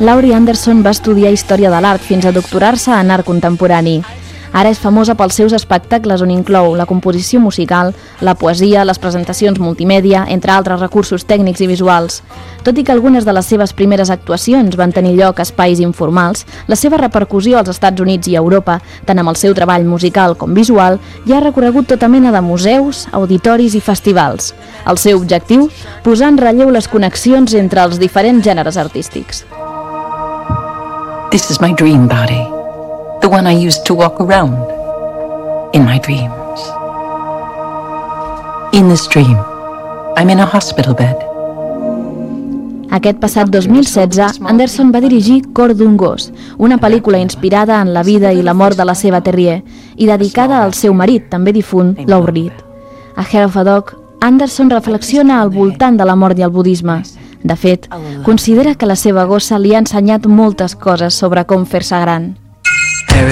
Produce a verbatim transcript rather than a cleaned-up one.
Laurie Anderson va estudiar Història de l'Art fins a doctorar-se en Art Contemporani. Ara és famosa pels seus espectacles on inclou la composició musical, la poesia, les presentacions multimèdia, entre altres recursos tècnics i visuals. Tot i que algunes de les seves primeres actuacions van tenir lloc a espais informals, la seva repercussió als Estats Units i a Europa, tant amb el seu treball musical com visual, ja ha recorregut tota mena de museus, auditoris i festivals. El seu objectiu? Posar en relleu les connexions entre els diferents gèneres artístics. This is my dream body. The one I used to walk around in my dreams. In this dream, I'm in a hospital bed. Aquest passat dos mil setze, Anderson va dirigir Cor d'un gos, una pel·lícula inspirada en la vida i la mort de la seva terrier i dedicada al seu marit, també difunt, Lou Reed. A Hair of a Dog, Anderson reflexiona al voltant de la mort i el budisme. De fet, considera que la seva gossa li ha ensenyat moltes coses sobre com fer-se gran.